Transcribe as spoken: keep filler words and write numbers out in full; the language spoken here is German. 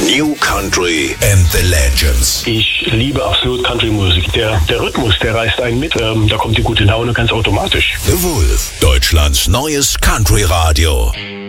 New Country and the Legends. Ich liebe absolut Country-Musik. Der, der Rhythmus, der reißt einen mit. Ähm, da kommt die gute Laune ganz automatisch. The Wolf, Deutschlands neues Country-Radio.